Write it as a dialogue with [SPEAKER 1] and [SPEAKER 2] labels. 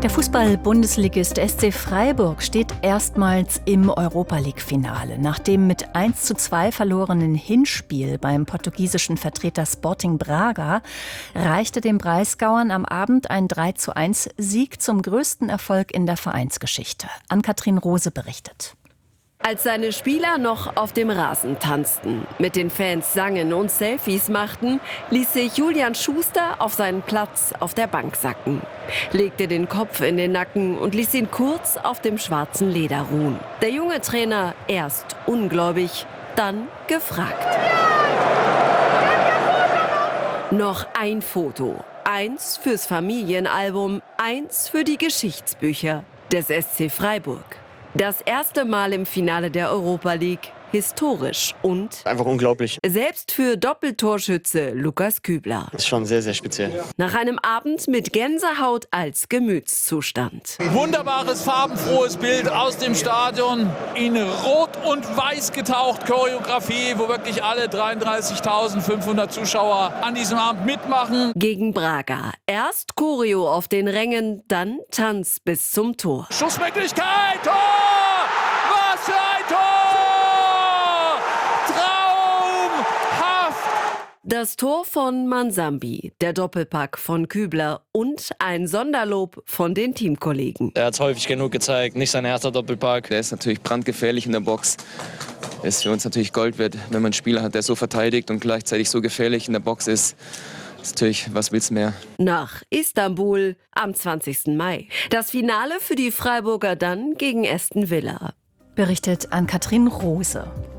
[SPEAKER 1] Der Fußball-Bundesligist SC Freiburg steht erstmals im Europa-League-Finale. Nach dem mit 1:2 verlorenen Hinspiel beim portugiesischen Vertreter Sporting Braga reichte den Breisgauern am Abend ein 3:1-Sieg zum größten Erfolg in der Vereinsgeschichte. Ann-Kathrin Rose berichtet.
[SPEAKER 2] Als seine Spieler noch auf dem Rasen tanzten, mit den Fans sangen und Selfies machten, ließ sich Julian Schuster auf seinen Platz auf der Bank sacken, legte den Kopf in den Nacken und ließ ihn kurz auf dem schwarzen Leder ruhen. Der junge Trainer erst ungläubig, dann gefragt. Noch ein Foto, eins fürs Familienalbum, eins für die Geschichtsbücher des SC Freiburg. Das erste Mal im Finale der Europa League, historisch und
[SPEAKER 3] einfach unglaublich.
[SPEAKER 2] Selbst für Doppeltorschütze Lukas Kübler.
[SPEAKER 3] Das ist schon sehr, sehr speziell.
[SPEAKER 2] Nach einem Abend mit Gänsehaut als Gemütszustand.
[SPEAKER 4] Wunderbares, farbenfrohes Bild aus dem Stadion, in Rot und Weiß getaucht, Choreografie, wo wirklich alle 33.500 Zuschauer an diesem Abend mitmachen.
[SPEAKER 2] Gegen Braga. Erst Choreo auf den Rängen, dann Tanz bis zum Tor.
[SPEAKER 4] Schussmöglichkeit, Tor! Was für ein Tor!
[SPEAKER 2] Das Tor von Mansambi, der Doppelpack von Kübler und ein Sonderlob von den Teamkollegen.
[SPEAKER 5] Er hat es häufig genug gezeigt, nicht sein erster Doppelpack. Der ist natürlich brandgefährlich in der Box. Ist für uns natürlich Gold wert, wenn man einen Spieler hat, der so verteidigt und gleichzeitig so gefährlich in der Box ist. Das ist natürlich, was willst du mehr?
[SPEAKER 2] Nach Istanbul am 20. Mai. Das Finale für die Freiburger dann gegen Aston Villa.
[SPEAKER 1] Berichtet Ann-Kathrin Rose.